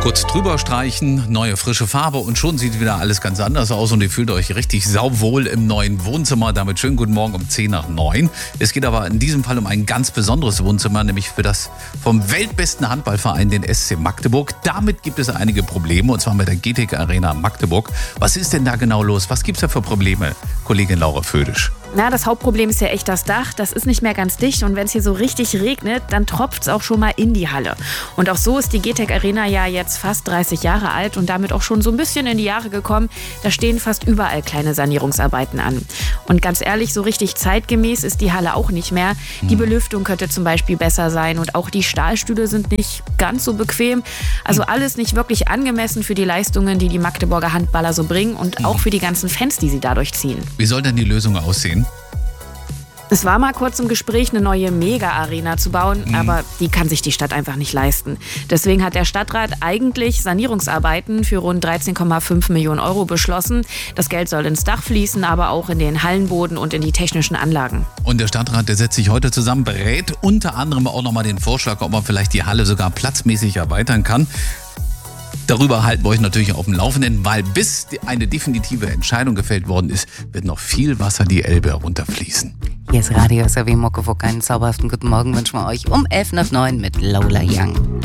Kurz drüber streichen, neue frische Farbe und schon sieht wieder alles ganz anders aus und ihr fühlt euch richtig sauwohl im neuen Wohnzimmer. Damit schönen guten Morgen um 10 nach 9. Es geht aber in diesem Fall um ein ganz besonderes Wohnzimmer, nämlich für das vom weltbesten Handballverein, den SC Magdeburg. Damit gibt es einige Probleme und zwar mit der GTEC Arena Magdeburg. Was ist denn da genau los? Was gibt es da für Probleme, Kollegin Laura Födisch? Na, das Hauptproblem ist ja echt das Dach. Das ist nicht mehr ganz dicht und wenn es hier so richtig regnet, dann tropft es auch schon mal in die Halle. Und auch so ist die GTEC Arena ja jetzt fast 30 Jahre alt und damit auch schon so ein bisschen in die Jahre gekommen. Da stehen fast überall kleine Sanierungsarbeiten an. Und ganz ehrlich, so richtig zeitgemäß ist die Halle auch nicht mehr. Die Belüftung könnte zum Beispiel besser sein und auch die Stahlstühle sind nicht ganz so bequem. Also alles nicht wirklich angemessen für die Leistungen, die die Magdeburger Handballer so bringen und auch für die ganzen Fans, die sie dadurch ziehen. Wie soll denn die Lösung aussehen? Es war mal kurz im Gespräch, eine neue Mega-Arena zu bauen, aber die kann sich die Stadt einfach nicht leisten. Deswegen hat der Stadtrat eigentlich Sanierungsarbeiten für rund 13,5 Millionen Euro beschlossen. Das Geld soll ins Dach fließen, aber auch in den Hallenboden und in die technischen Anlagen. Und der Stadtrat, der setzt sich heute zusammen, berät unter anderem auch nochmal den Vorschlag, ob man vielleicht die Halle sogar platzmäßig erweitern kann. Darüber halten wir euch natürlich auf dem Laufenden, weil bis eine definitive Entscheidung gefällt worden ist, wird noch viel Wasser die Elbe herunterfließen. Hier ist Radio SAW Muckefuck. Einen zauberhaften guten Morgen wünschen wir euch um 11 nach 9 mit Lola Young.